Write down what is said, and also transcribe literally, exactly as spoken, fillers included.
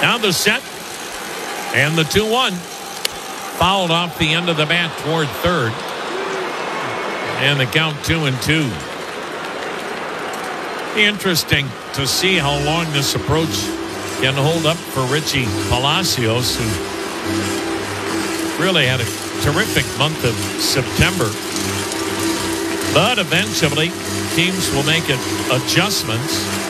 Now the set and the two one. Fouled off the end of the bat toward third. And the count two and two. Interesting to see how long this approach can hold up for Richie Palacios, who really had a terrific month of September. But eventually, teams will make adjustments.